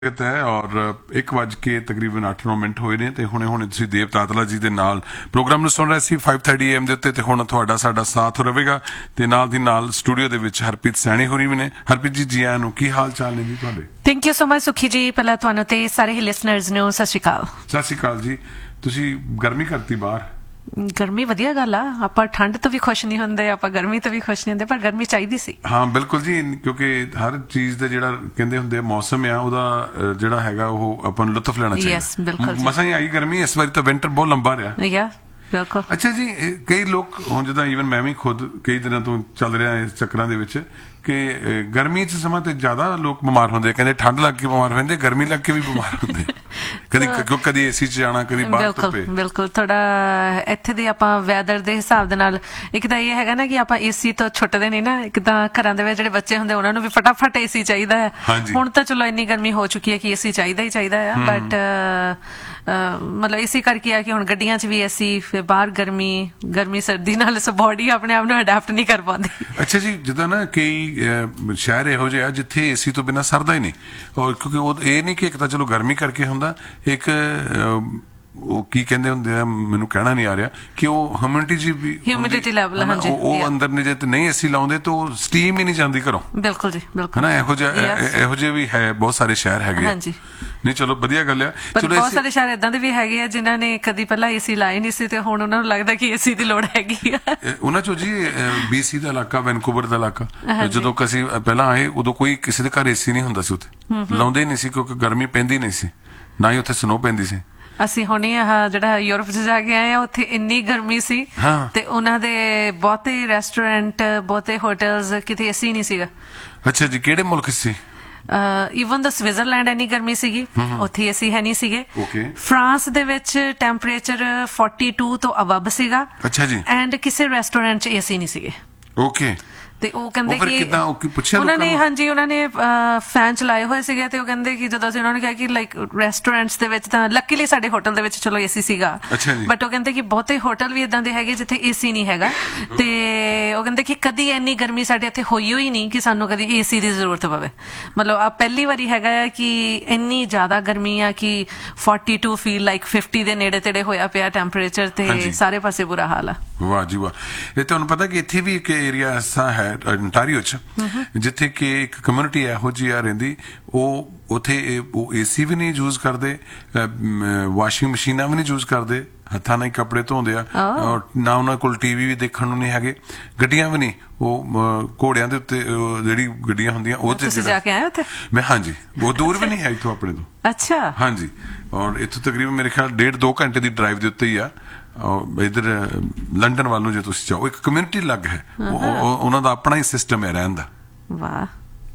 ਹੈ ਔਰ 1 ਵੱਜ ਕੇ ਤਕਰੀਬਨ 8-9 ਮਿੰਟ ਹੋਏ ਨੇ ਤੇ ਹੁਣੇ ਤੁਸੀਂ ਦੇਵ ਤਾਤਲਾ ਜੀ ਦੇ ਨਾਲ ਪ੍ਰੋਗਰਾਮ ਨੂੰ ਸੁਣ ਰਹੇ ਸੀ 5:30 AM ਦੇ ਉੱਤੇ ਤੇ ਹੁਣ ਤੁਹਾਡਾ ਸਾਡਾ ਸਾਥ ਰਹੇਗਾ ਤੇ ਨਾਲ ਦੀ ਨਾਲ ਸਟੂਡੀਓ ਦੇ ਵਿੱਚ ਹਰਪ੍ਰੀਤ ਸੈਣੀ ਹੋਰੀ ਵੀ ਨੇ। ਹਰਪ੍ਰੀਤ ਜੀ ਜੀ ਆਇਆਂ ਨੂੰ, ਕੀ ਹਾਲ ਚਾਲ ਨੇ ਜੀ ਤੁਹਾਡੇ? ਥੈਂਕ ਯੂ ਸੋ ਮਚ ਸੁਖੀ ਜੀ, ਪਹਿਲਾਂ ਤੁਹਾਨੂੰ ਤੇ ਸਾਰੇ ਹੀ ਲਿਸਨਰਸ ਨੂੰ ਸਤਿ ਸ਼੍ਰੀ ਅਕਾਲ। ਸਤਿ ਸ਼੍ਰੀ ਅਕਾਲ ਜੀ। ਤੁਸੀਂ ਗਰਮੀ ਕਰਤੀ ਬਾਹਰ? ਗਰਮੀ ਵਧੀਆ ਗੱਲ ਆ, ਆਪਾਂ ਠੰਡ ਤੋਂ ਵੀ ਖੁਸ਼ ਨਹੀਂ ਹੁੰਦੇ, ਆਪਾਂ ਗਰਮੀ ਤੋਂ ਵੀ ਖੁਸ਼ ਨਹੀਂ ਹੁੰਦੇ, ਪਰ ਗਰਮੀ ਚਾਹੀਦੀ ਸੀ। ਹਾਂ ਬਿਲਕੁਲ ਜੀ, ਕਿਉਂਕਿ ਹਰ ਚੀਜ਼ ਦਾ ਜਿਹੜਾ ਕਹਿੰਦੇ ਹੁੰਦੇ ਆ ਮੌਸਮ ਆ ਉਹਦਾ ਜਿਹੜਾ ਹੈਗਾ ਉਹ ਆਪਾਂ ਨੂੰ ਲੁਤਫ ਲੈਣਾ ਚਾਹੀਦਾ। ਮਸਾਂ ਹੀ ਆਈ ਗਰਮੀ, ਇਸ ਵਾਰੀ ਤਾਂ ਵਿੰਟਰ ਬਹੁਤ ਲੰਬਾ ਰਿਹਾ। ਬਿਲਕੁਲ। ਅੱਛਾ ਜੀ, ਕਈ ਲੋਕ ਹੁਣ ਜਿੱਦਾਂ ਈਵਨ ਮੈਂ ਵੀ ਖੁਦ ਕਈ ਦਿਨਾਂ ਤੋਂ ਚੱਲ ਰਿਹਾ ਇਸ ਚੱਕਰਾਂ ਦੇ ਵਿੱਚ ਕਿ ਗਰਮੀ 'ਚ ਸਮਾਂ ਤੇ ਜ਼ਿਆਦਾ ਲੋਕ ਬਿਮਾਰ ਹੁੰਦੇ, ਕਹਿੰਦੇ ਠੰਡ ਲੱਗ ਕੇ ਬਿਮਾਰ ਹੁੰਦੇ, ਗਰਮੀ ਲੱਗ ਕੇ ਵੀ ਬਿਮਾਰ ਹੁੰਦੇ। ਕਦੀ ਏਸੀ 'ਚ ਜਾਣਾ, ਕਦੀ ਬਾਹਰ ਧੁੱਪੇ। ਬਿਲਕੁਲ, ਥੋੜਾ ਇੱਥੇ ਦੇ ਆਪਾਂ ਵੈਦਰ ਦੇ ਹਿਸਾਬ ਦੇ ਨਾਲ ਇੱਕ ਤਾਂ ਇਹ ਹੈਗਾ ਨਾ ਕਿ ਆਪਾਂ ਏਸੀ ਤੋਂ ਛੁੱਟਦੇ ਨਹੀਂ ਨਾ। ਇੱਕ ਤਾਂ ਘਰਾਂ ਦੇ ਵਿੱਚ ਜਿਹੜੇ ਬੱਚੇ ਹੁੰਦੇ ਉਹਨਾਂ ਨੂੰ ਵੀ ਫਟਾਫਟ ਏਸੀ ਚਾਹੀਦਾ ਹੈ। ਹੁਣ ਤਾਂ ਚਲੋ ਇੰਨੀ ਗਰਮੀ ਹੋ ਚੁੱਕੀ ਹੈ ਕਿ ਏਸੀ ਚਾਹੀਦਾ ਹੀ ਚਾਹੀਦਾ ਆ, ਬਟ ਮਤਲਬ ਇਸੇ ਕਰਕੇ ਆ ਕਿ ਹੁਣ ਗੱਡੀਆਂ 'ਚ ਵੀ ਏਸੀ, ਫਿਰ ਬਾਹਰ ਗਰਮੀ ਸਰਦੀ ਨਾਲ ਬੋਡੀ ਆਪਣੇ ਆਪ ਨੂੰ ਅਡੈਪਟ ਨਹੀਂ ਕਰ ਪਾਉਂਦੀ। ਅੱਛਾ ਜੀ, ਜਿੱਦਾਂ ਨਾ ਕਈ ਸ਼ਹਿਰ ਇਹੋ ਜਿਹੇ ਆ ਜਿੱਥੇ ਏਸੀ ਤੋਂ ਬਿਨਾਂ ਸਰਦਾ ਹੀ ਨਹੀਂ, ਔਰ ਕਿਉਂਕਿ ਉਹ ਇਹ ਨਹੀਂ ਕਿ ਇੱਕ ਤਾਂ ਚਲੋ ਗਰਮੀ ਕਰਕੇ ਹੁੰਦਾ, ਇੱਕ ਉਹ ਕੀ ਕਹਿੰਦੇ ਹੁੰਦੇ ਆ, ਮੈਨੂੰ ਕਹਿਣਾ ਨਹੀਂ ਆ ਰਿਹਾ, ਕਿ ਉਹ ਹਿਊਮਿਡਿਟੀ ਲੈਵਲ ਉਹ ਅੰਦਰ ਨੇ ਜੇ ਨਹੀਂ ਏਸੀ ਲਾਉਂਦੇ ਤਾਂ ਉਹ ਸਟੀਮ ਹੀ ਨਹੀਂ ਜਾਂਦੀ ਘਰੋਂ। ਬਿਲਕੁਲ ਜੀ, ਬਿਲਕੁਲ। ਹਨਾ ਇਹੋ ਜਿਹੇ ਵੀ ਹੈ, ਬਹੁਤ ਸਾਰੇ ਸ਼ਹਿਰ ਹੈਗੇ। ਹਾਂਜੀ, ਨਹੀਂ ਚਲੋ ਵਧੀਆ ਗੱਲ ਆ। ਚਲੋ ਬਹੁਤ ਸਾਰੇ ਸ਼ਹਿਰ ਏਦਾਂ ਦੇ ਵੀ ਹੈਗੇ ਆ ਜਿਨ੍ਹਾਂ ਨੇ ਕਦੀ ਪਹਿਲਾਂ ਏਸੀ ਲਾਏ ਨਹੀਂ ਸੀ ਤੇ ਹੁਣ ਉਹਨਾਂ ਨੂੰ ਲੱਗਦਾ ਕਿ ਏਸੀ ਦੀ ਲੋੜ ਹੈਗੀ ਆ। ਉਹਨਾਂ ਚੋਂ ਜੀ BC ਦਾ ਇਲਾਕਾ, ਵੈਨਕੂਵਰ ਦਾ ਇਲਾਕਾ, ਜਦੋਂ ਅਸੀਂ ਪਹਿਲਾਂ ਆਏ ਉਦੋਂ ਕੋਈ ਕਿਸੇ ਦੇ ਘਰ ਏਸੀ ਨਹੀਂ ਹੁੰਦਾ ਸੀ, ਉੱਥੇ ਲਾਉਂਦੇ ਨਹੀਂ ਸੀ ਕਿਉਂਕਿ ਗਰਮੀ ਪੈਂਦੀ ਨਹੀਂ ਸੀ, ਨਾ ਹੀ ਉੱਥੇ ਸਨੋ ਪੈਂਦੀ ਸੀ। ਅਸੀਂ ਹੁਣੇ ਜਿਹੜਾ ਯੂਰਪ 'ਚ ਜਾ ਕੇ ਆਏ ਆ, ਉੱਥੇ ਇੰਨੀ ਗਰਮੀ ਸੀ ਤੇ ਉਹਨਾਂ ਦੇ ਬਹੁਤੇ ਰੈਸਟੋਰੈਂਟ, ਬਹੁਤੇ ਹੋਟਲਸ ਕਿਤੇ ਏਸੀ ਨਹੀਂ ਸੀਗਾ। ਅੱਛਾ ਜੀ, ਕਿਹੜੇ ਮੁਲਕ ਸੀ? ਈਵਨ ਦਾ ਸਵਿਟਜ਼ਰਲੈਂਡ ਇੰਨੀ ਗਰਮੀ ਸੀਗੀ, ਉੱਥੇ ਏਸੀ ਹੈ ਨਹੀਂ ਸੀਗੇ। ਫਰਾਂਸ ਦੇ ਵਿੱਚ ਟੈਂਪਰੇਚਰ 42 ਤੋਂ ਅਬਵ ਸੀਗਾ। ਅੱਛਾ ਜੀ। ਐਂਡ ਕਿਸੇ ਰੈਸਟੋਰੈਂਟ 'ਚ ਏਸੀ ਨਹੀਂ ਸੀਗੇ। ਓਕੇ। ਤੇ ਉਹ ਕਹਿੰਦੇ ਕਿ ਉਹਨਾਂ ਨੇ ਉਹਨਾਂ ਨੇ ਫੈਨ ਚਲਾਏ ਹੋਏ ਸੀਗੇ ਤੇ ਉਹ ਕਹਿੰਦੇ ਕਿ ਜਦੋਂ ਅਸੀਂ ਉਹਨਾਂ ਨੂੰ ਕਿਹਾ ਕਿ ਲਾਈਕ ਰੈਸਟੋਰੈਂਟਸ ਦੇ ਵਿੱਚ ਤਾਂ ਲੱਕੀਲੀ ਸਾਡੇ ਹੋਟਲ ਦੇ ਵਿੱਚ ਚਲੋ ਏਸੀ ਸੀਗਾ, ਬਟ ਉਹ ਕਹਿੰਦੇ ਕਿ ਬਹੁਤੇ ਹੋਟਲ ਵੀ ਇਦਾਂ ਦੇ ਹੈਗੇ ਜਿੱਥੇ ਏਸੀ ਨਹੀਂ ਹੈਗਾ। ਤੇ ਉਹ ਕਹਿੰਦੇ ਕਿ ਕਦੀ ਇੰਨੀ ਗਰਮੀ ਸਾਡੇ ਇੱਥੇ ਹੋਈ ਹੋਈ ਨਹੀਂ ਕਿ ਸਾਨੂੰ ਕਦੀ ਏਸੀ ਦੀ ਜ਼ਰੂਰਤ ਪਵੇ। ਮਤਲਬ ਆ ਪਹਿਲੀ ਵਾਰੀ ਹੈਗਾ ਆ ਕਿ ਇੰਨੀ ਜ਼ਿਆਦਾ ਗਰਮੀ ਆ ਕਿ 42 ਫੀਲ ਲਾਈਕ 50 ਦੇ ਨੇੜੇ ਤੇੜੇ ਹੋਇਆ ਪਿਆ ਟੈਂਪਰੇਚਰ, ਤੇ ਸਾਰੇ ਪਾਸੇ ਬੁਰਾ ਹਾਲ ਆ। ਵਾਹ ਜੀ ਵਾਹ। ਇਹ ਤੁਹਾਨੂੰ ਪਤਾ ਕਿ ਇੱਥੇ ਵੀ ਇੱਕ ਏਰੀਆ ਐਸਾ ਹੈ ontario 'ਚ ਜਿੱਥੇ ਕਿ ਇੱਕ ਕਮਿਊਨਿਟੀ ਇਹੋ ਜਿਹੀ ਆ ਰਹਿੰਦੀ, ਉਹ ਉੱਥੇ ਉਹ ਏਸੀ ਵੀ ਨਹੀਂ ਯੂਜ਼ ਕਰਦੇ, ਵਾਸ਼ਿੰਗ ਮਸ਼ੀਨਾਂ ਵੀ ਨਹੀਂ ਯੂਜ਼ ਕਰਦੇ, ਹੱਥਾਂ ਨਾਲ ਹੀ ਕੱਪੜੇ ਧੋਂਦੇ ਆ, ਔਰ ਨਾ ਉਹਨਾਂ ਕੋਲ ਟੀਵੀ ਵੀ ਦੇਖਣ ਨੂੰ ਨਹੀਂ ਹੈਗੇ, ਗੱਡੀਆਂ ਵੀ ਨਹੀਂ, ਉਹ ਘੋੜਿਆਂ ਦੇ ਉੱਤੇ ਜਿਹੜੀ ਗੱਡੀਆਂ ਹੁੰਦੀਆਂ ਉਹ ਤੇ ਜਾ ਕੇ ਆਏ ਉੱਥੇ ਮੈਂ। ਹਾਂਜੀ, ਬਹੁਤ ਦੂਰ ਵੀ ਨਹੀਂ ਹੈ ਇੱਥੋਂ ਆਪਣੇ ਤੋਂ। ਅੱਛਾ। ਹਾਂਜੀ, ਔਰ ਇੱਥੋਂ ਤਕਰੀਬਨ ਮੇਰੇ ਖਿਆਲ 1.5-2 ਘੰਟੇ ਦੀ ਡਰਾਈਵ ਦੇ ਉੱਤੇ ਹੀ ਆ। ਇੱਧਰ ਲੰਡਨ ਵੱਲ ਨੂੰ ਜੇ ਤੁਸੀਂ ਜਾਓ, ਇੱਕ ਕਮਿਊਨਿਟੀ ਅਲੱਗ ਹੈ, ਉਹਨਾਂ ਦਾ ਆਪਣਾ ਹੀ ਸਿਸਟਮ ਹੈ ਰਹਿਣ ਦਾ। ਵਾਹ।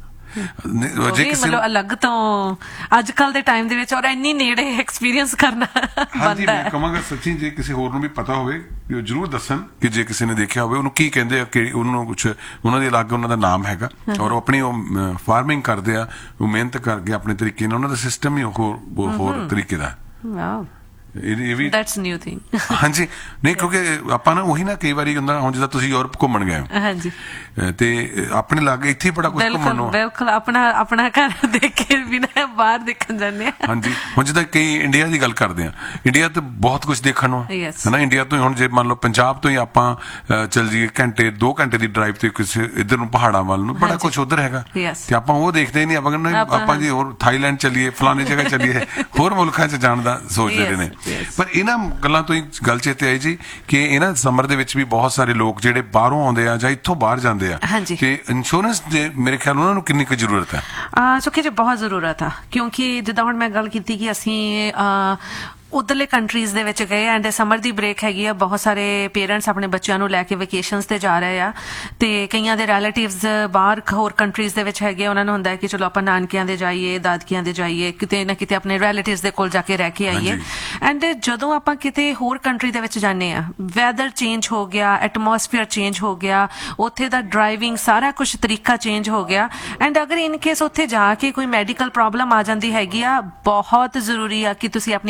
ਮਤਲਬ ਅਲੱਗ ਤੋਂ ਅੱਜ ਕੱਲ ਦੇ ਟਾਈਮ ਦੇ ਵਿੱਚ ਔਰ ਇੰਨੀ ਨੇੜੇ ਐਕਸਪੀਰੀਅੰਸ ਕਰਨਾ। ਹਾਂਜੀ, ਮੈਂ ਕਹਾਂਗਾ ਸੱਚੀ ਜੇ ਕਿਸੇ ਹੋਰ ਨੂੰ ਵੀ ਪਤਾ ਹੋਵੇ ਉਹ ਜ਼ਰੂਰ ਦੱਸਣ ਕਿ ਜੇ ਕਿਸੇ ਨੇ ਦੇਖਿਆ ਹੋਵੇ ਉਹਨੂੰ ਕੀ ਕਹਿੰਦੇ ਆ, ਕਿ ਉਹਨੂੰ ਕੁਛ ਉਹਨਾਂ ਦੇ ਅਲੱਗ ਉਹਨਾਂ ਦਾ ਨਾਮ ਹੈਗਾ, ਔਰ ਉਹ ਆਪਣੀ ਫਾਰਮਿੰਗ ਕਰਦੇ ਆ, ਉਹ ਮਿਹਨਤ ਕਰਕੇ ਆਪਣੇ ਤਰੀਕੇ ਨਾਲ, ਉਹਨਾਂ ਦਾ ਸਿਸਟਮ ਹੀ ਹੋਰ ਤਰੀਕੇ ਦਾ। ਹਾਂਜੀ, ਨਹੀਂ ਕਿਉਂਕਿ ਆਪਾਂ ਨਾ ਉਹੀ ਨਾ ਕਈ ਵਾਰੀ ਹੁੰਦਾ, ਹੁਣ ਜਿੱਦਾਂ ਤੁਸੀਂ ਯੂਰਪ ਘੁੰਮਣ ਗਏ ਹੋ ਤੇ ਆਪਣੇ ਲਾਗੇ ਇੱਥੇ ਬੜਾ ਕੁਝ ਘੁੰਮਣ ਨੂੰ। ਬਿਲਕੁਲ, ਆਪਣਾ ਘਰ ਦੇਖ ਕੇ ਵੀ ਨਾ ਬਾਹਰ ਦੇਖਣ ਜਾਂਦੇ ਆ। ਹਾਂਜੀ, ਹੁਣ ਜਿੱਦਾਂ ਕਈ ਇੰਡੀਆ ਦੀ ਗੱਲ ਕਰਦੇ ਆ, ਇੰਡੀਆ ਤੇ ਬਹੁਤ ਕੁਝ ਦੇਖਣ ਨੂੰ ਹੈ ਨਾ। ਇੰਡੀਆ ਤੋਂ ਹੁਣ ਜੇ ਮੰਨ ਲਓ ਪੰਜਾਬ ਤੋਂ ਹੀ ਆਪਾਂ ਚੱਲ ਜਾਈਏ 1-2 ਘੰਟੇ ਦੀ ਡਰਾਈਵ ਤੇ ਕਿਸੇ ਇੱਧਰ ਨੂੰ ਪਹਾੜਾਂ ਵੱਲ ਨੂੰ, ਬੜਾ ਕੁਝ ਉੱਧਰ ਹੈਗਾ ਤੇ ਆਪਾਂ ਉਹ ਦੇਖਦੇ ਹੀ ਨਹੀਂ। ਆਪਾਂ ਕਹਿੰਦੇ ਆਪਾਂ ਜੀ ਹੋਰ ਥਾਈਲੈਂਡ ਚੱਲੀਏ, ਫਲਾਣੇ ਜਗ੍ਹਾ ਚੱਲੀਏ, ਹੋਰ ਮੁਲਕਾਂ 'ਚ ਜਾਣ ਦਾ ਸੋਚਦੇ ਨੇ। ਪਰ ਇਹਨਾਂ ਗੱਲਾਂ ਤੋਂ ਹੀ ਗੱਲ ਚੇਤੇ ਆਈ ਜੀ ਕਿ ਇਹਨਾਂ ਸਮਰ ਦੇ ਵਿੱਚ ਵੀ ਬਹੁਤ ਸਾਰੇ ਲੋਕ ਜਿਹੜੇ ਬਾਹਰੋਂ ਆਉਂਦੇ ਆ ਜਾਂ ਇੱਥੋਂ ਬਾਹਰ ਜਾਂਦੇ ਆ, ਤੇ ਇੰਸ਼ੋਰੈਂਸ ਦੇ ਮੇਰੇ ਖਿਆਲ ਉਹਨਾਂ ਨੂੰ ਕਿੰਨੀ ਕੁ ਜ਼ਰੂਰਤ ਹੈ? ਸੁਖੀ ਜੀ, ਬਹੁਤ ਜ਼ਰੂਰਤ ਆ, ਕਿਉਂਕਿ ਜਿੱਦਾਂ ਹੁਣ ਮੈਂ ਗੱਲ ਕੀਤੀ ਕਿ ਅਸੀਂ ਉਧਰਲੇ ਕੰਟਰੀਜ਼ ਦੇ ਵਿੱਚ ਗਏ ਐਂਡ ਸਮਰ ਦੀ ਬ੍ਰੇਕ ਹੈਗੀ ਆ, ਬਹੁਤ ਸਾਰੇ ਪੇਰੈਂਟਸ ਆਪਣੇ ਬੱਚਿਆਂ ਨੂੰ ਲੈ ਕੇ ਵੈਕੇਸ਼ਨਸ ਤੇ ਜਾ ਰਹੇ ਆ, ਤੇ ਕਈਆਂ ਦੇ ਰਿਲੇਟਿਵਸ ਬਾਹਰ ਹੋਰ ਕੰਟਰੀਜ਼ ਦੇ ਵਿੱਚ ਹੈਗੇ, ਉਹਨਾਂ ਨੂੰ ਹੁੰਦਾ ਹੈ ਕਿ ਚਲੋ ਆਪਾਂ ਨਾਨਕਿਆਂ ਦੇ ਜਾਈਏ, ਦਾਦਕਿਆਂ ਦੇ ਜਾਈਏ, ਕਿਤੇ ਨਾ ਕਿਤੇ ਆਪਣੇ ਰਿਲੇਟਿਵਸ ਦੇ ਕੋਲ ਜਾ ਕੇ ਰਹਿ ਕੇ ਆਈਏ। ਐਂਡ ਜਦੋਂ ਆਪਾਂ ਕਿਤੇ ਹੋਰ ਕੰਟਰੀ ਦੇ ਵਿੱਚ ਜਾਂਦੇ ਆ, ਵੈਦਰ ਚੇਂਜ ਹੋ ਗਿਆ, ਐਟਮੋਸਫੀਅਰ ਚੇਂਜ ਹੋ ਗਿਆ, ਉੱਥੇ ਦਾ ਡਰਾਈਵਿੰਗ ਸਾਰਾ ਕੁਝ ਤਰੀਕਾ ਚੇਂਜ ਹੋ ਗਿਆ। ਐਂਡ ਅਗਰ ਇਨ ਕੇਸ ਉੱਥੇ ਜਾ ਕੇ ਕੋਈ ਮੈਡੀਕਲ ਪ੍ਰੋਬਲਮ ਆ ਜਾਂਦੀ ਹੈਗੀ ਆ, ਬਹੁਤ ਜ਼ਰੂਰੀ ਆ ਕਿ ਤੁਸੀਂ ਆਪਣੀ ਕਵਰੇਜ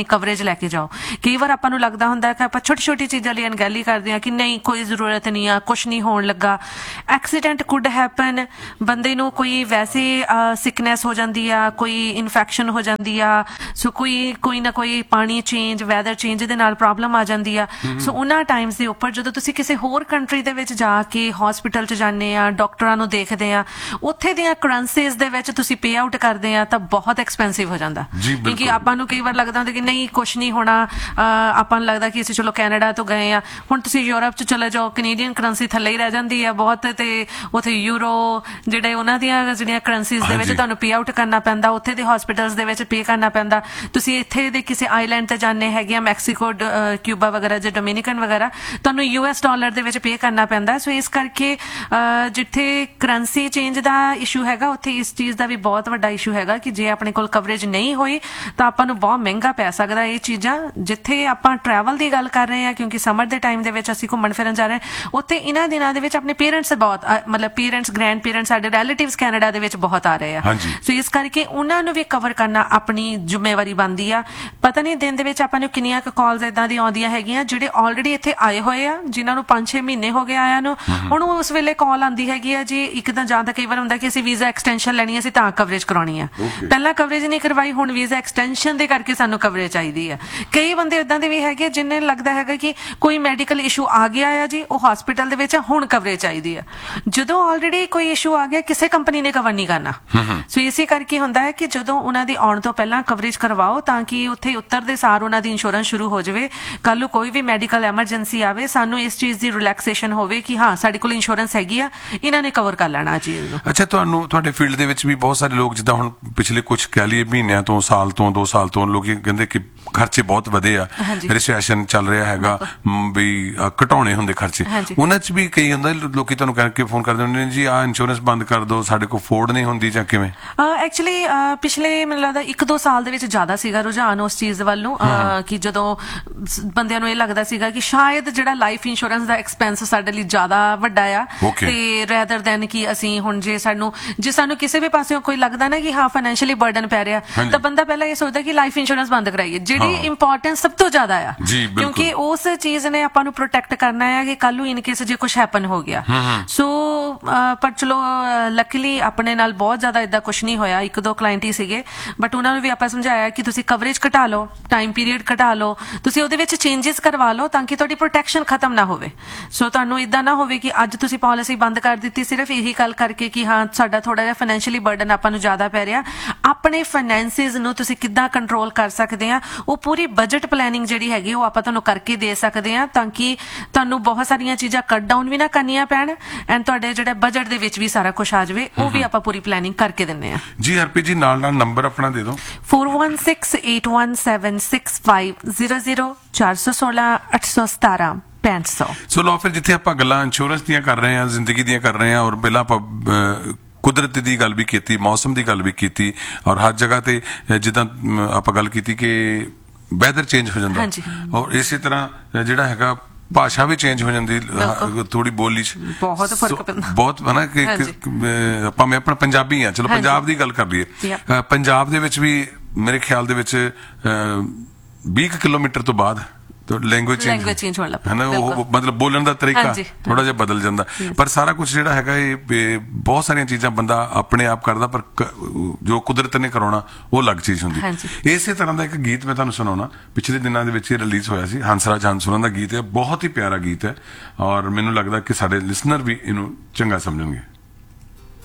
ਲੈ ਕੇ ਜਾਓ। ਕਈ ਵਾਰ ਆਪਾਂ ਨੂੰ ਲੱਗਦਾ ਹੁੰਦਾ ਕਿ ਆਪਾਂ ਛੋਟੀ ਛੋਟੀ ਚੀਜ਼ਾਂ ਲਈ ਅਣਗਹਿਲੀ ਕਰਦੇ ਹਾਂ ਕਿ ਨਹੀਂ ਕੋਈ ਜ਼ਰੂਰਤ ਨਹੀਂ ਆ, ਕੁਛ ਨਹੀਂ ਹੋਣ ਲੱਗਾ। ਐਕਸੀਡੈਂਟ ਕੁਡ ਹੈਪਨ, ਬੰਦੇ ਨੂੰ ਕੋਈ ਵੈਸੇ ਸਿਕਨੈਸ ਹੋ ਜਾਂਦੀ ਆ, ਕੋਈ ਇਨਫੈਕਸ਼ਨ ਹੋ ਜਾਂਦੀ ਆ, ਸੋ ਕੋਈ ਨਾ ਕੋਈ ਪਾਣੀ ਚੇਂਜ, ਵੈਦਰ ਚੇਂਜ ਦੇ ਨਾਲ ਪ੍ਰੋਬਲਮ ਆ ਜਾਂਦੀ ਆ। ਸੋ ਉਹਨਾਂ ਟਾਈਮਸ ਦੇ ਉੱਪਰ ਜਦੋਂ ਤੁਸੀਂ ਕਿਸੇ ਹੋਰ ਕੰਟਰੀ ਦੇ ਵਿੱਚ ਜਾ ਕੇ ਹਸਪੀਟਲ 'ਚ ਜਾਂਦੇ ਆ, ਡਾਕਟਰਾਂ ਨੂੰ ਦੇਖਦੇ ਆ, ਉੱਥੇ ਦੀਆਂ ਕਰੰਸੀਜ਼ ਦੇ ਵਿੱਚ ਤੁਸੀਂ ਪੇ ਆਊਟ ਕਰਦੇ ਆ ਤਾਂ ਬਹੁਤ ਐਕਸਪੈਂਸਿਵ ਹੋ ਜਾਂਦਾ। ਕਿਉਂਕਿ ਆਪਾਂ ਨੂੰ ਕਈ ਵਾਰ ਲੱਗਦਾ ਹੁੰਦਾ ਕਿ ਨਹੀਂ ਕੁਛ ਨਹੀਂ ਹੋਣਾ, ਆਪਾਂ ਨੂੰ ਲੱਗਦਾ ਕਿ ਅਸੀਂ ਚਲੋ ਕੈਨੇਡਾ ਤੋਂ ਗਏ ਆ, ਹੁਣ ਤੁਸੀਂ ਯੂਰਪ 'ਚ ਚਲੇ ਜਾਓ, ਕੈਨੇਡੀਅਨ ਕਰੰਸੀ ਥੱਲੇ ਹੀ ਰਹਿ ਜਾਂਦੀ ਆ ਬਹੁਤ, ਤੇ ਉੱਥੇ ਯੂਰੋ ਜਿਹੜੇ ਉਹਨਾਂ ਦੀਆਂ ਜਿਹੜੀਆਂ ਕਰੰਸੀਜ਼ ਦੇ ਵਿੱਚ ਤੁਹਾਨੂੰ ਪੇ ਆਊਟ ਕਰਨਾ ਪੈਂਦਾ, ਉੱਥੇ ਦੇ ਹਸਪੀਟਲਸ ਦੇ ਵਿੱਚ ਪੇ ਕਰਨਾ ਪੈਂਦਾ। ਤੁਸੀਂ ਇੱਥੇ ਦੇ ਕਿਸੇ ਆਈਲੈਂਡ ਤੇ ਜਾਂਦੇ ਹੈਗੇ ਆ, ਮੈਕਸੀਕੋ, ਕਿਊਬਾ ਵਗੈਰਾ ਜਾਂ ਡੋਮਿਨਿਕਨ ਵਗੈਰਾ, ਤੁਹਾਨੂੰ US ਡਾਲਰ ਦੇ ਵਿੱਚ ਪੇ ਕਰਨਾ ਪੈਂਦਾ। ਸੋ ਇਸ ਕਰਕੇ ਜਿੱਥੇ ਕਰੰਸੀ ਚੇਂਜ ਦਾ ਇਸ਼ੂ ਹੈਗਾ, ਉੱਥੇ ਇਸ ਚੀਜ਼ ਦਾ ਵੀ ਬਹੁਤ ਵੱਡਾ ਇਸ਼ੂ ਹੈਗਾ ਕਿ ਜੇ ਆਪਣੇ ਕੋਲ ਕਵਰੇਜ ਨਹੀਂ ਹੋਈ ਤਾਂ ਆਪਾਂ ਨੂੰ ਬਹੁਤ ਮਹਿੰਗਾ ਪੈ ਸਕਦਾ ਇਹ ਚੀਜ਼ਾਂ। ਜਿੱਥੇ ਆਪਾਂ ਟਰੈਵਲ ਦੀ ਗੱਲ ਕਰ ਰਹੇ ਹਾਂ, ਕਿਉਂਕਿ ਸਮਰ ਦੇ ਟਾਈਮ ਦੇ ਵਿੱਚ ਅਸੀਂ ਘੁੰਮਣ ਫਿਰਨ ਜਾ ਰਹੇ ਹਾਂ, ਉੱਥੇ ਇਹਨਾਂ ਦਿਨਾਂ ਦੇ ਵਿੱਚ ਆਪਣੇ ਪੇਰੈਂਟਸ ਬਹੁਤ ਮਤਲਬ ਪੇਰੈਂਟਸ, ਗ੍ਰੈਂਡ ਪੇਰੈਂਟਸ, ਸਾਡੇ ਰਿਲੇਟਿਵਸ ਕੈਨੇਡਾ ਦੇ ਵਿੱਚ ਬਹੁਤ ਆ ਰਹੇ ਆ। ਸੋ ਇਸ ਕਰਕੇ ਉਹਨਾਂ ਨੂੰ ਵੀ ਕਵਰ ਕਰਨਾ ਆਪਣੀ ਜ਼ਿੰਮੇਵਾਰੀ ਬਣਦੀ ਆ। ਪਤਾ ਨਹੀਂ ਦਿਨ ਦੇ ਵਿੱਚ ਆਪਾਂ ਨੂੰ ਕਿੰਨੀਆਂ ਕੁ ਕਾਲਸ ਇਦਾਂ ਦੀਆਂ ਆਉਂਦੀਆਂ ਹੈਗੀਆਂ ਜਿਹੜੇ ਆਲਰੇਡੀ ਇੱਥੇ ਆਏ ਹੋਏ ਆ, ਜਿਨ੍ਹਾਂ ਨੂੰ 5-6 ਮਹੀਨੇ ਹੋ ਗਏ ਆਇਆਂ ਨੂੰ। ਹੁਣ ਉਸ ਵੇਲੇ ਕਾਲ ਆਉਂਦੀ ਹੈਗੀ ਆ ਜੀ, ਇੱਕ ਤਾਂ ਜਾਂ ਤਾਂ ਕਈ ਵਾਰ ਹੁੰਦਾ ਕਿ ਅਸੀਂ ਵੀਜ਼ਾ ਐਕਸਟੈਂਸ਼ਨ ਲੈਣੀ, ਅਸੀਂ ਤਾਂ ਕਵਰੇਜ ਕਰਾਉਣੀ ਆ, ਪਹਿਲਾਂ ਕਵਰੇਜ ਨਹੀਂ ਕਰਵਾਈ, ਹੁਣ ਵੀਜ਼ਾ ਐਕਸਟੈਂਸ਼ਨ ਦੇ ਕਰਕੇ ਸਾਨੂੰ ਕਵਰੇਜ ਚਾਹੀਦੀ ਆ। ਕਈ ਬੰਦੇ ਇਦਾਂ ਦੇ ਵੀ ਹੈਗੇ ਜਿਨ੍ਹਾਂ ਨੂੰ ਲੱਗਦਾ ਹੈਗਾ ਕਿ ਕੋਈ ਮੈਡੀਕਲ ਇਸ਼ੂ ਆ ਗਿਆ ਆ ਜੀ, ਉਹ ਹਸਪੀਟਲ ਦੇ ਵਿੱਚ ਹੁਣ ਕਵਰੇਜ ਚਾਹੀਦੀ ਆ, ਜਦੋਂ ਆਲਰੇਡੀ ਕੋਈ ਇਸ਼ੂ ਆ ਗਿਆ ਕਿਸੇ ਕੰਪਨੀ ਨੇ ਕਵਰ ਨਹੀਂ ਕਰਨਾ। ਸੋ ਇਸੇ ਕਰਕੇ ਹੁੰਦਾ ਹੈ ਕਿ ਜਦੋਂ ਉਹਨਾਂ ਦੀ ਆਉਣ ਤੋਂ ਪਹਿਲਾਂ ਕਵਰੇਜ ਕਰਵਾਓ ਤਾਂ ਕਿ ਉੱਥੇ ਉਤਰਦੇ ਸਾਰ ਉਹਨਾਂ ਦੀ ਇੰਸ਼ੋਰੈਂਸ ਸ਼ੁਰੂ ਹੋ ਜਾਵੇ। ਕੱਲ ਨੂੰ ਕੋਈ ਵੀ ਮੈਡੀਕਲ ਐਮਰਜੈਂਸੀ ਆਵੇ, ਸਾਨੂੰ ਇਸ ਚੀਜ਼ ਦੀ ਰਿਲੈਕਸੇਸ਼ਨ ਹੋਵੇ ਕਿ ਹਾਂ ਸਾਡੇ ਕੋਲ ਇੰਸ਼ੋਰੈਂਸ ਹੈਗੀ ਆ, ਇਹਨਾਂ ਨੇ ਕਵਰ ਕਰ ਲੈਣਾ ਚੀਜ਼ ਨੂੰ। ਅੱਛਾ, ਤੁਹਾਡੇ ਫੀਲਡ ਦੇ ਵਿੱਚ ਵੀ ਬਹੁਤ ਸਾਰੇ ਲੋਕ, ਜਿੱਦਾਂ ਹੁਣ ਪਿਛਲੇ ਕੁਝ ਕਹਿ ਲਈਏ ਮਹੀਨਿਆਂ ਤੋਂ, ਸਾਲ ਤੋਂ, 2 ਸਾਲ ਤੋਂ, ਲੋਕੀ ਕਹਿੰਦੇ ਕਿ ਖਰਚੇ ਬਹੁਤ ਵਧੇ ਆ, ਰਿਸੈਸ਼ਨ ਚੱਲ ਰਿਹਾ ਹੈਗਾ, ਵੀ ਘਟਾਉਣੇ ਹੁੰਦੇ ਖਰਚੇ। ਉਹਨਾਂ 'ਚ ਵੀ ਕਈ ਹੁੰਦਾ ਲੋਕੀ ਤੁਹਾਨੂੰ ਕਹਿ ਕੇ ਫੋਨ ਕਰਦੇ ਹੁੰਦੇ ਨੇ ਜੀ ਆਹ ਇੰਸ਼ੋਰੈਂਸ ਬੰਦ ਕਰ ਦਿਓ, ਸਾਡੇ ਕੋਲ ਅਫੋਰਡ ਨਹੀਂ ਹੁੰਦੀ, ਜਾਂ ਕਿਵੇਂ? ਐਕਚੁਅਲੀ ਪਿਛਲੇ ਮੈਨੂੰ ਲੱਗਦਾ 1-2 ਸਾਲ ਦੇ ਵਿੱਚ ਜ਼ਿਆਦਾ ਸੀਗਾ ਰੁਝਾਨ ਉਸ ਚੀਜ਼ ਵੱਲ ਨੂੰ, ਕਿ ਜਦੋਂ ਬੰਦਿਆਂ ਨੂੰ ਇਹ ਲੱਗਦਾ ਸੀਗਾ ਕਿ ਸ਼ਾਇਦ ਜਿਹੜਾ ਲਾਈਫ ਇੰਸ਼ੋਰੈਂਸ ਦਾ ਐਕਸਪੈਂਸ ਸਾਡੇ ਲਈ ਜ਼ਿਆਦਾ ਵੱਡਾ ਆ, ਤੇ ਰੈਦਰ ਦੈਨ ਕਿ ਅਸੀਂ ਹੁਣ ਜੇ ਸਾਨੂੰ ਕਿਸੇ ਵੀ ਪਾਸਿਓਂ ਕੋਈ ਲੱਗਦਾ ਨਾ ਕਿ ਹਾਂ ਫਾਈਨੈਂਸ਼ੀਅਲੀ ਬਰਡਨ ਪੈ ਰਿਹਾ, ਤਾਂ ਬੰਦਾ ਪਹਿਲਾਂ ਇਹ ਸੋਚਦਾ ਕਿ ਲਾਈਫ ਇੰਸ਼ੋਰੈਂਸ ਬੰਦ ਕਰਾਈਏ, ਜਿਹੜੀ ਇੰਪੋਰਟੈਂਸ ਸਭ ਤੋਂ ਜ਼ਿਆਦਾ ਆ, ਕਿਉਂਕਿ ਉਸ ਚੀਜ਼ ਨੇ ਆਪਾਂ ਨੂੰ ਪ੍ਰੋਟੈਕਟ ਕਰਨਾ ਹੈ ਕਿ ਕੱਲ ਨੂੰ ਇਨ ਕੇਸ ਜੇ ਕੁਝ ਹੈਪਨ ਹੋ ਗਿਆ। ਸੋ ਪਰ ਚਲੋ ਲੱਕੀਲੀ ਆਪਣੇ ਨਾਲ ਬਹੁਤ ਜ਼ਿਆਦਾ ਏਦਾਂ ਕੁਝ ਨਹੀਂ ਹੋਇਆ, 1-2 ਕਲਾਇੰਟ ਹੀ ਸੀਗੇ, ਬਟ ਉਹਨਾਂ ਨੂੰ ਵੀ ਆਪਾਂ ਸਮਝਾਇਆ ਕਿ ਤੁਸੀਂ ਕਵਰੇਜ ਘਟਾ ਲਓ, ਟਾਈਮ ਪੀਰੀਅਡ ਘਟਾ ਲਓ, ਤੁਸੀਂ ਉਹਦੇ ਵਿੱਚ ਚੇਂਜਸ ਕਰਵਾ ਲਓ ਤਾਂ ਕਿ ਤੁਹਾਡੀ ਪ੍ਰੋਟੈਕਸ਼ਨ ਖਤਮ ਨਾ ਹੋਵੇ। ਸੋ ਤੁਹਾਨੂੰ ਇਦਾਂ ਨਾ ਹੋਵੇ ਕਿ ਅੱਜ ਤੁਸੀਂ ਪਾਲਿਸੀ ਬੰਦ ਕਰ ਦਿੱਤੀ ਸਿਰਫ ਇਹੀ ਗੱਲ ਕਰਕੇ ਕਿ ਹਾਂ ਸਾਡਾ ਥੋੜਾ ਜਿਹਾ ਫਾਈਨੈਂਸ਼ੀਅਲੀ ਬਰਡਨ ਆਪਾਂ ਨੂੰ ਜ਼ਿਆਦਾ ਪੈ ਰਿਹਾ। ਆਪਣੇ ਫਾਈਨੈਂਸਿਸ ਨੂੰ ਤੁਸੀਂ ਕਿੱਦਾਂ ਕੰਟਰੋਲ ਕਰ ਸਕਦੇ ਆ, ਉਹ ਪੂਰੀ ਬਜਟ ਪਲੈਨਿੰਗ ਜਿਹੜੀ ਹੈਗੀ ਉਹ ਆਪਾਂ ਤੁਹਾਨੂੰ ਕਰਕੇ ਦੇ ਸਕਦੇ ਆ, ਤਾਂ ਕਿ ਤੁਹਾਨੂੰ ਬਹੁਤ ਸਾਰੀਆਂ ਚੀਜ਼ਾਂ ਕੱਟ ਡਾਊਨ ਵੀ ਨਾ ਕਰਨੀਆਂ ਪੈਣ, ਐਂਡ ਤੁਹਾਡੇ ਜਿਹੜੇ ਬਜਟ ਦੇ ਵਿੱਚ ਵੀ ਸਾਰਾ ਕੁਝ ਆ ਜਾਵੇ, ਉਹ ਵੀ ਆਪਾਂ ਪੂਰੀ ਪਲੈਨਿੰਗ ਕਰਕੇ ਦਿੰਦੇ ਆ। ਜੀ ਹਰਪ੍ਰੀਤ ਜੀ, ਨਾਲ ਨੰਬਰ ਆਪਣਾ ਦੇ ਦਿਓ। 4168176500 416-817-6500। ਸੋ ਲਓ ਫਿਰ, ਜਿੱਥੇ ਆਪਾਂ ਗੱਲਾਂ ਇੰਸ਼ੋਰੈਂਸ ਦੀਆਂ ਕਰ ਰਹੇ ਹਾਂ, ਜ਼ਿੰਦਗੀ ਦੀਆਂ ਕਰ ਰਹੇ ਹਾਂ, ਔਰ ਪਹਿਲਾਂ ਆਪਾਂ ਕੁਦਰਤ ਦੀ ਗੱਲ ਵੀ ਕੀਤੀ, ਮੌਸਮ ਦੀ ਗੱਲ ਵੀ ਕੀਤੀ, ਔਰ ਹਰ ਜਗ੍ਹਾ ਤੇ ਜਿੱਦਾਂ ਆਪਾਂ ਗੱਲ ਕੀਤੀ ਕਿ ਵੈਦਰ ਚੇਂਜ ਹੋ ਜਾਂਦਾ, ਔਰ ਇਸੇ ਤਰ੍ਹਾਂ ਜਿਹੜਾ ਹੈਗਾ ਭਾਸ਼ਾ ਵੀ ਚੇਂਜ ਹੋ ਜਾਂਦੀ, ਥੋੜੀ ਬੋਲੀ 'ਚ ਬਹੁਤ ਫਰਕ ਪੈਂਦਾ, ਬਹੁਤ ਹੈ ਨਾ। ਕਿ ਭਾਵੇਂ ਆਪਣਾ ਪੰਜਾਬੀ ਆ, ਚਲੋ ਪੰਜਾਬ ਦੀ ਗੱਲ ਕਰ ਲਈਏ, ਪੰਜਾਬ ਦੇ ਵਿੱਚ ਵੀ ਮੇਰੇ ਖਿਆਲ ਦੇ ਵਿੱਚ 20 ਕਿਲੋਮੀਟਰ ਤੋਂ ਬਾਅਦ ਲੈਂਗੁਏਜ ਚੇਂਜ ਹੋਣ ਲੱਗ ਪੈਂਦਾ, ਉਹ ਮਤਲਬ ਬੋਲਣ ਦਾ ਤਰੀਕਾ ਥੋੜਾ ਜਿਹਾ ਬਦਲ ਜਾਂਦਾ। ਪਰ ਸਾਰਾ ਕੁਝ ਜਿਹੜਾ ਹੈਗਾ ਇਹ ਬਹੁਤ ਸਾਰੀਆਂ ਚੀਜ਼ਾਂ ਬੰਦਾ ਆਪਣੇ ਆਪ ਕਰਦਾ, ਪਰ ਜੋ ਕੁਦਰਤ ਨੇ ਕਰਾਉਣਾ ਉਹ ਅਲੱਗ ਚੀਜ਼ ਹੁੰਦੀ। ਇਸੇ ਤਰ੍ਹਾਂ ਦਾ ਇੱਕ ਗੀਤ ਮੈਂ ਤੁਹਾਨੂੰ ਸੁਣਾਉਣਾ, ਪਿਛਲੇ ਦਿਨਾਂ ਦੇ ਵਿੱਚ ਇਹ ਰਿਲੀਜ਼ ਹੋਇਆ ਸੀ, ਹੰਸਰਾਜ ਹੰਸੂਰਾਂ ਦਾ ਗੀਤ ਹੈ, ਬਹੁਤ ਹੀ ਪਿਆਰਾ ਗੀਤ ਹੈ, ਔਰ ਮੈਨੂੰ ਲੱਗਦਾ ਕਿ ਸਾਡੇ ਲਿਸਨਰ ਵੀ ਇਹਨੂੰ ਚੰਗਾ ਸਮਝਣਗੇ।